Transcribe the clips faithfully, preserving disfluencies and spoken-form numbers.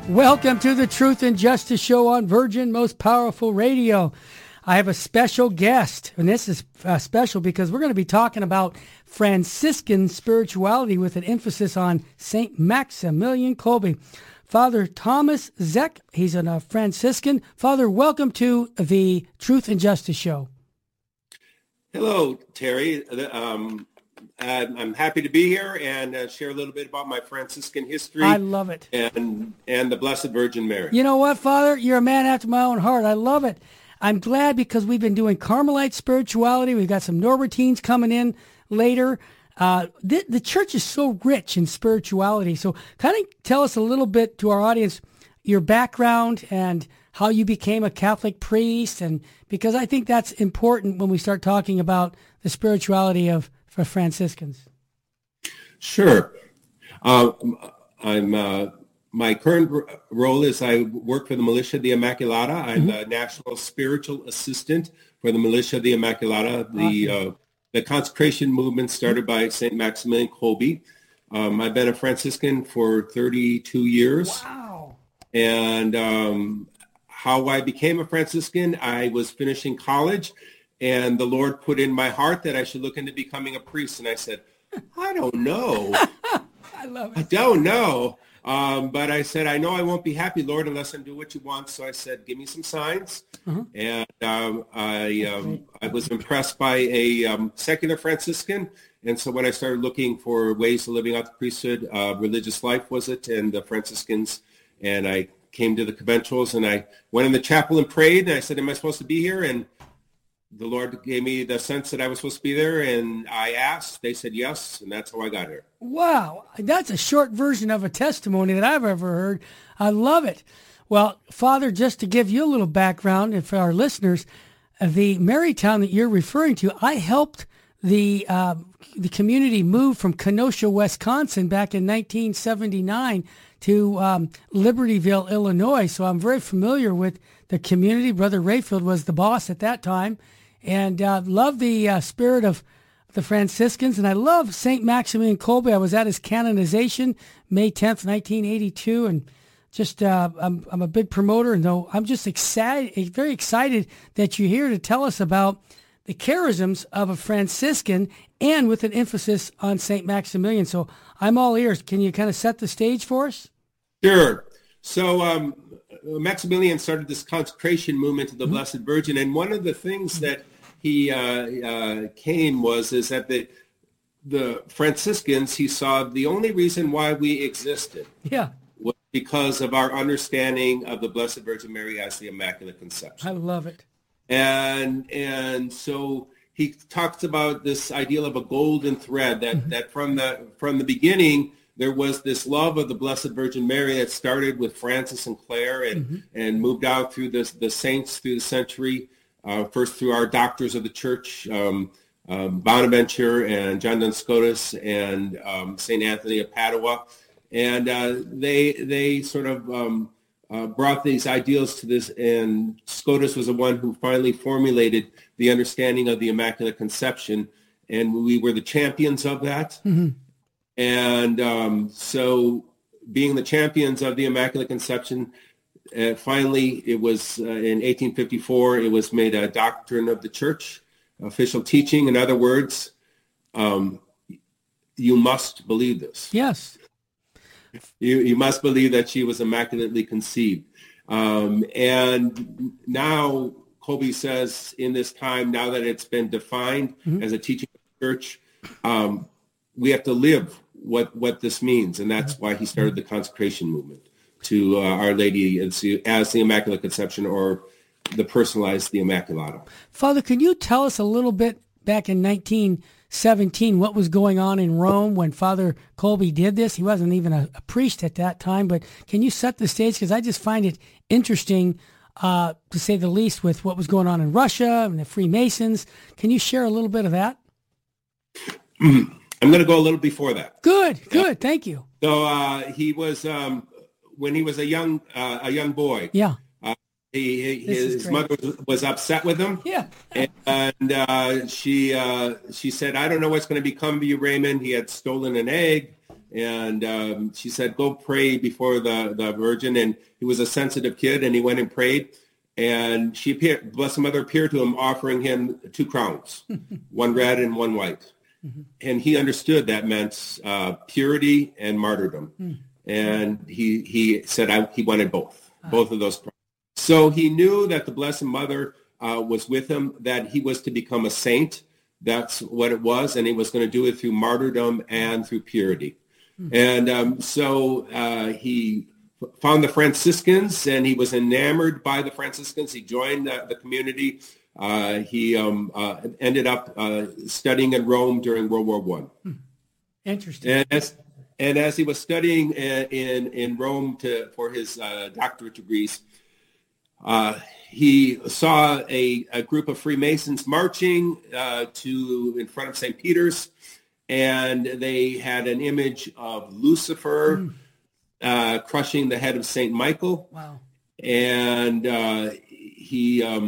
Welcome to the Truth and Justice Show on Virgin Most Powerful Radio. I have a special guest, and this is uh, special because we're going to be talking about Franciscan spirituality with an emphasis on Saint Maximilian Kolbe. Father Thomas Zeck, he's a Franciscan. Father, welcome to the Truth and Justice Show. Hello, Terry. Um, I'm happy to be here and uh, share a little bit about my Franciscan history. I love it. And, and the Blessed Virgin Mary. You know what, Father? You're a man after my own heart. I love it. I'm glad because we've been doing Carmelite spirituality. We've got some Norbertines coming in later. Uh, the, the church is so rich in spirituality. So kind of tell us a little bit to our audience, your background and how you became a Catholic priest. And because I think that's important when we start talking about the spirituality of for Franciscans. Sure. Uh, I'm uh, my current r- role is I work for the Militia of the Immaculata. I'm mm-hmm. the National Spiritual Assistant for the Militia of the Immaculata. The awesome. uh, the consecration movement started by Saint Maximilian Kolbe. Um, I've been a Franciscan for thirty-two years. Wow. And um, how I became a Franciscan, I was finishing college, and the Lord put in my heart that I should look into becoming a priest. And I said, I don't know. I love it. I don't know. Um, but I said, I know I won't be happy, Lord, unless I do what you want. So I said, give me some signs. Uh-huh. And um, I um, I was impressed by a um, secular Franciscan. And so when I started looking for ways of living out the priesthood, uh, religious life was it, and the Franciscans, and I came to the conventuals, and I went in the chapel and prayed, and I said, am I supposed to be here? And the Lord gave me the sense that I was supposed to be there, and I asked. They said yes, and that's how I got here. Wow, that's a short version of a testimony that I've ever heard. I love it. Well, Father, just to give you a little background, and for our listeners, the Marytown that you're referring to, I helped the uh, the community move from Kenosha, Wisconsin, back in nineteen seventy-nine to um, Libertyville, Illinois. So I'm very familiar with the community. Brother Rayfield was the boss at that time. And uh, love the uh, spirit of the Franciscans. And I love Saint Maximilian Kolbe. I was at his canonization May tenth, nineteen eighty-two. And just, uh, I'm, I'm a big promoter. And though I'm just excited, very excited that you're here to tell us about the charisms of a Franciscan and with an emphasis on Saint Maximilian. So I'm all ears. Can you kind of set the stage for us? Sure. So um, Maximilian started this consecration movement to the mm-hmm. Blessed Virgin. And one of the things mm-hmm. that he uh, uh, came was is that the the Franciscans, he saw the only reason why we existed yeah. was because of our understanding of the Blessed Virgin Mary as the Immaculate Conception. I love it. And and so he talks about this ideal of a golden thread that, mm-hmm. that from the from the beginning there was this love of the Blessed Virgin Mary that started with Francis and Clare and, mm-hmm. and moved out through the, the saints through the century. Uh, first through our doctors of the church, um, um, Bonaventure and John Duns Scotus and um, Saint Anthony of Padua. And uh, they they sort of um, uh, brought these ideals to this, and Scotus was the one who finally formulated the understanding of the Immaculate Conception, and we were the champions of that. Mm-hmm. And um, so being the champions of the Immaculate Conception, Uh, finally, it was uh, in eighteen fifty-four, it was made a doctrine of the church, official teaching. In other words, um, you must believe this. Yes. You, you must believe that she was immaculately conceived. Um, and now, Kolbe says, in this time, now that it's been defined mm-hmm. as a teaching of the church, um, we have to live what, what this means. And that's why he started the consecration movement to uh, Our Lady as the, as the Immaculate Conception, or the personalized the Immaculata. Father, can you tell us a little bit back in nineteen seventeen what was going on in Rome when Father Kolbe did this? He wasn't even a, a priest at that time, but can you set the stage? Because I just find it interesting, uh, to say the least, with what was going on in Russia and the Freemasons. Can you share a little bit of that? I'm going to go a little before that. Good, good. Yeah. Thank you. So uh, he was... Um, when he was a young uh, a young boy, yeah, uh, he, he his mother was, was upset with him, yeah, and, and uh, she uh, she said, "I don't know what's going to become of you, Raymond." He had stolen an egg, And um, she said, go pray before the, the Virgin. And he was a sensitive kid, and he went and prayed. And she appeared, Blessed Mother appeared to him, offering him two crowns, one red and one white. Mm-hmm. And he understood that meant uh, purity and martyrdom. Mm-hmm. And he he said I, he wanted both, uh-huh. both of those crowns. So he knew that the Blessed Mother uh, was with him, that he was to become a saint. That's what it was. And he was going to do it through martyrdom and through purity. Mm-hmm. And um, so uh, he found the Franciscans, and he was enamored by the Franciscans. He joined the, the community. Uh, he um, uh, ended up uh, studying in Rome during World War One. Hmm. Interesting. And as, and as he was studying in, in, in Rome to, for his uh, doctorate degrees, uh, he saw a, a group of Freemasons marching uh, to in front of Saint Peter's, and they had an image of Lucifer mm. uh, crushing the head of Saint Michael. Wow! And uh, he um,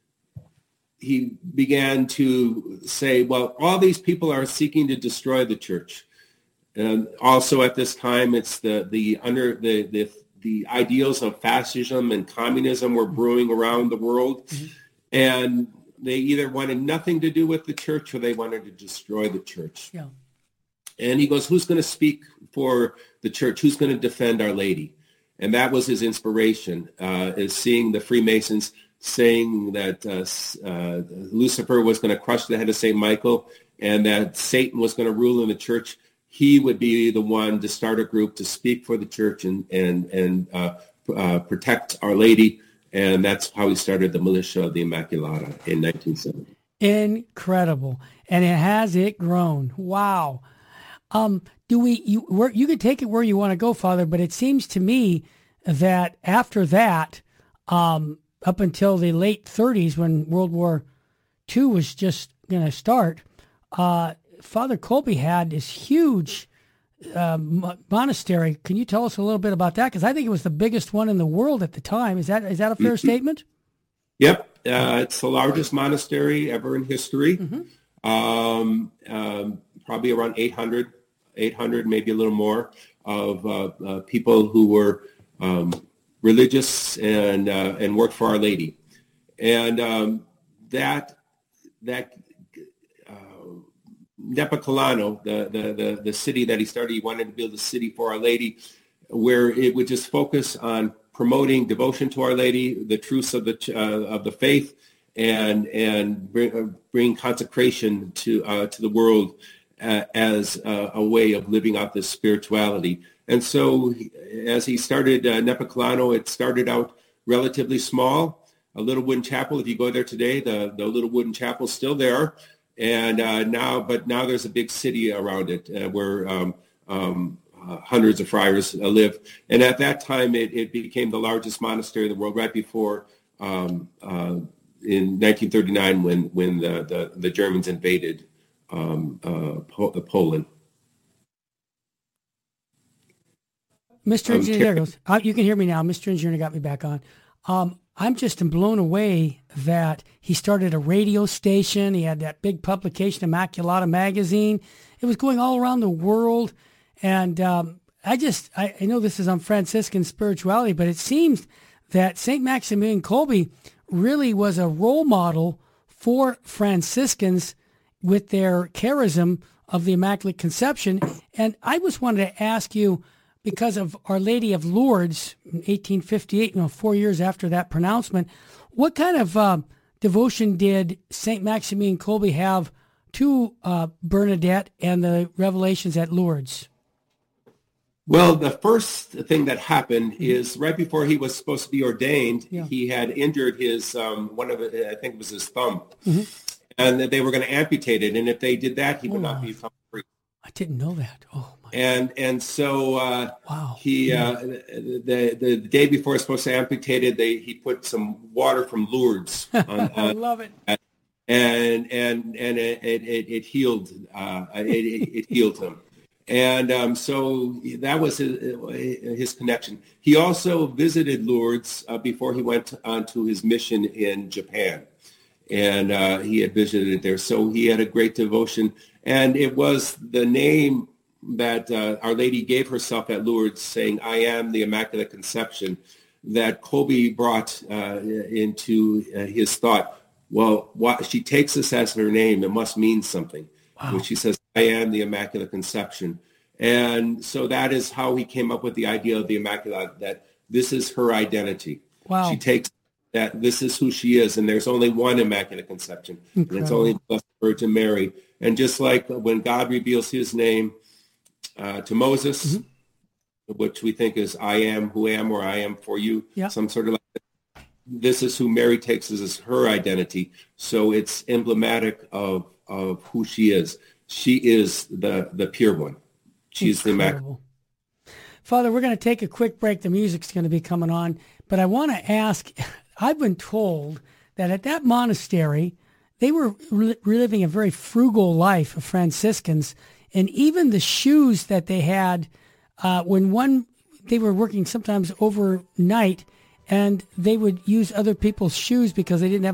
he began to say, "Well, all these people are seeking to destroy the church." And also at this time, it's the the under the the the ideals of fascism and communism were brewing around the world, mm-hmm. and they either wanted nothing to do with the church or they wanted to destroy the church. Yeah. And he goes, who's going to speak for the church? Who's going to defend Our Lady? And that was his inspiration, uh, is seeing the Freemasons saying that uh, uh, Lucifer was going to crush the head of Saint Michael and that Satan was going to rule in the church. He would be the one to start a group to speak for the church and and and uh, uh, protect Our Lady, and that's how he started the Militia of the Immaculata in nineteen seventy. Incredible, and it has it grown. Wow. Um, do we? You where, you could take it where you want to go, Father, but it seems to me that after that, um, up until the late thirties, when World War Two was just going to start. Uh, Father Kolbe had this huge uh, monastery. Can you tell us a little bit about that? Because I think it was the biggest one in the world at the time. Is that is that a fair mm-hmm. statement? Yep. Uh, it's the largest monastery ever in history. Mm-hmm. Um, um, probably around eight hundred, eight hundred, maybe a little more, of uh, uh, people who were um, religious and uh, and worked for Our Lady. And um, that that Nepocolano, the, the, the, the city that he started, he wanted to build a city for Our Lady where it would just focus on promoting devotion to Our Lady, the truths of the uh, of the faith, and and bring, uh, bring consecration to uh, to the world uh, as uh, a way of living out this spirituality. And so as he started uh, Nepocolano, it started out relatively small, a little wooden chapel. If you go there today, the, the little wooden chapel is still there. And uh, now, but now there's a big city around it uh, where um, um, uh, hundreds of friars uh, live. And at that time, it, it became the largest monastery in the world. Right before um, uh, in nineteen thirty-nine, when when the the, the Germans invaded um, uh, po- Poland. Mister Um, Engineer, there goes. Uh, you can hear me now. Mister Engineer got me back on. Um, I'm just blown away that he started a radio station. He had that big publication, Immaculata Magazine. It was going all around the world. And um, I just, I, I know this is on Franciscan spirituality, but it seems that Saint Maximilian Kolbe really was a role model for Franciscans with their charism of the Immaculate Conception. And I just wanted to ask you, because of Our Lady of Lourdes in eighteen fifty-eight, you know, four years after that pronouncement, what kind of uh, devotion did Saint Maximilian Kolbe have to uh, Bernadette and the revelations at Lourdes? Well, the first thing that happened mm-hmm. is right before he was supposed to be ordained, yeah. he had injured his, um, one of it, I think it was his thumb, mm-hmm. and they were going to amputate it. And if they did that, he would oh, not be free. I didn't know that. Oh. And and so uh, wow. he uh, the, the the day before it's supposed to amputate it, they he put some water from Lourdes on, on I love it. And and and it it, it healed uh, it, it healed him, and um, so that was his, his connection. He also visited Lourdes uh, before he went on to his mission in Japan, and uh, he had visited there. So he had a great devotion, and it was the name that uh, Our Lady gave herself at Lourdes, saying, "I am the Immaculate Conception," that Kolbe brought uh, into uh, his thought, well, what, she takes this as her name. It must mean something. Wow. When she says, "I am the Immaculate Conception." And so that is how he came up with the idea of the Immaculate, that this is her identity. Wow. She takes that this is who she is, and there's only one Immaculate Conception. Incredible. And it's only the Blessed Virgin Mary. And just like when God reveals his name uh, to Moses, mm-hmm. which we think is "I am who am," or "I am for you," yeah. some sort of like that. This is who Mary takes as her identity. So it's emblematic of, of who she is. She is the, the pure one. She's the Immaculate. Father, we're going to take a quick break. The music's going to be coming on. But I want to ask, I've been told that at that monastery, they were re- living a very frugal life of Franciscans. And even the shoes that they had, uh, when one, they were working sometimes overnight, and they would use other people's shoes because they didn't have